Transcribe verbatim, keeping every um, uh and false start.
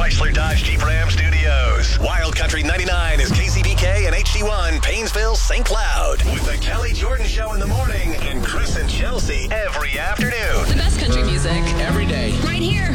Chrysler Dodge Jeep Ram Studios. Wild Country ninety-nine is K C B K and H D one, Paynesville, Saint Cloud. With the Kelly Jordan Show in the morning and Chris and Chelsea every afternoon. The best country music. Every day. Right here